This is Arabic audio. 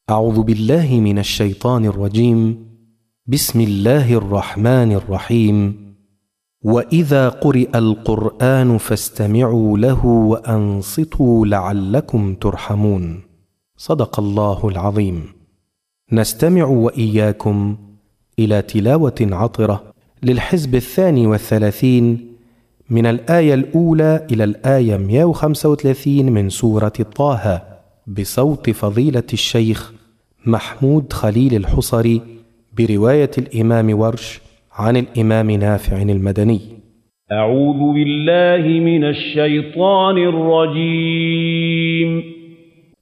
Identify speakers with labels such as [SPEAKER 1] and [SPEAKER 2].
[SPEAKER 1] أعوذ بالله من الشيطان الرجيم. بسم الله الرحمن الرحيم. وإذا قرئ القرآن فاستمعوا له وأنصتوا لعلكم ترحمون. صدق الله العظيم. نستمع وإياكم إلى تلاوة عطرة للحزب 32 من الآية الأولى إلى الآية 135 من سورة طه بصوت فضيلة الشيخ محمود خليل الحصري برواية الإمام ورش عن الإمام نافع المدني.
[SPEAKER 2] أعوذ بالله من الشيطان الرجيم.